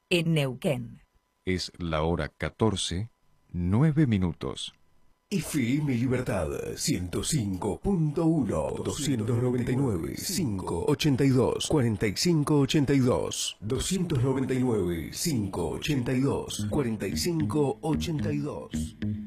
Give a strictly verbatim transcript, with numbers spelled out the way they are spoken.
en Neuquén. Es la hora catorce, nueve minutos. F M Libertad ciento cinco punto uno, doscientos noventa y nueve, quinientos ochenta y dos, cuarenta y cinco ochenta y dos, doscientos noventa y nueve, quinientos ochenta y dos, cuarenta y cinco ochenta y dos.